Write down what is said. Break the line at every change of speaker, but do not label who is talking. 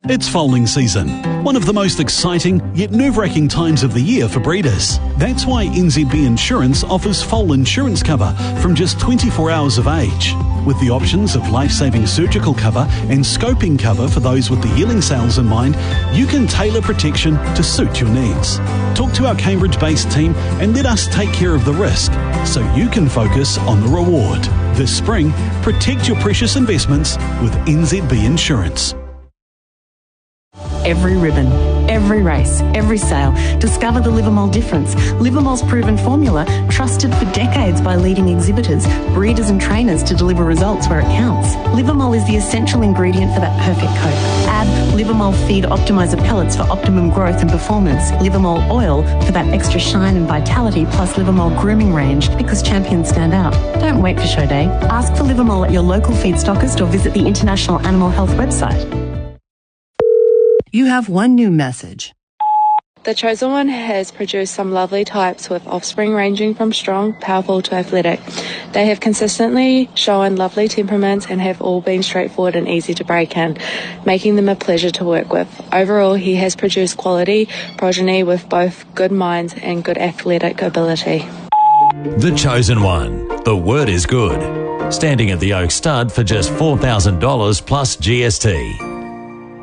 It's foaling season, one of the most exciting yet nerve-wracking times of the year for breeders. That's why NZB Insurance offers foal insurance cover from just 24 hours of age. With the options of life-saving surgical cover and scoping cover for those with the yearling sales in mind, you can tailor protection to suit your needs. Talk to our Cambridge-based team and let us take care of the risk so you can focus on the reward. This spring, protect your precious investments with NZB Insurance.
Every ribbon, every race, every sale. Discover the Livermole difference. Livermole's proven formula, trusted for decades by leading exhibitors, breeders and trainers to deliver results where it counts. Livermole is the essential ingredient for that perfect coat. Add Livermole Feed Optimizer pellets for optimum growth and performance. Livermole oil for that extra shine and vitality, plus Livermole grooming range because champions stand out. Don't wait for show day. Ask for Livermole at your local feed stockist or visit the International Animal Health website.
You have one new message.
The Chosen One has produced some lovely types with offspring ranging from strong, powerful to athletic. They have consistently shown lovely temperaments and have all been straightforward and easy to break in, making them a pleasure to work with. Overall, he has produced quality progeny with both good minds and good athletic ability.
The Chosen One. The word is good. Standing at the Oak Stud for just $4,000 plus GST.